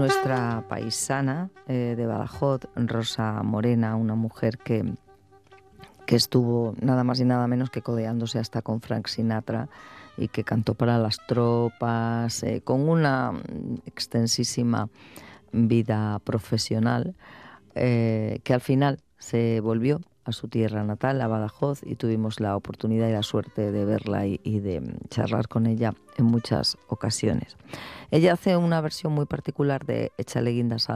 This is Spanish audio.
nuestra paisana de Badajoz, Rosa Morena, una mujer que estuvo nada más y nada menos que codeándose hasta con Frank Sinatra y que cantó para las tropas, con una extensísima vida profesional, que al final se volvió a su tierra natal, a Badajoz, y tuvimos la oportunidad y la suerte de verla y de charlar con ella en muchas ocasiones. Ella hace una versión muy particular de Échale guindas